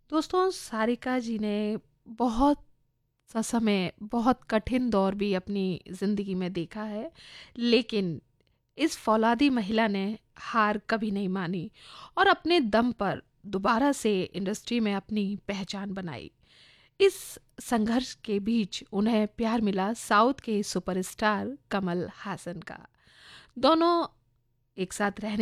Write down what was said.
दोस्तों, सारिका जी ने बहुत सा समय, बहुत कठिन दौर भी अपनी ज़िंदगी में देखा है, लेकिन इस फौलादी महिला ने हार कभी नहीं मानी और अपने दम पर दोबारा से इंडस्ट्री में अपनी पहचान बनाई। इस संघर्ष के बीच उन्हें प्यार मिला साउथ के सुपरस्टार कमल हासन का। दोनों एक साथ रहने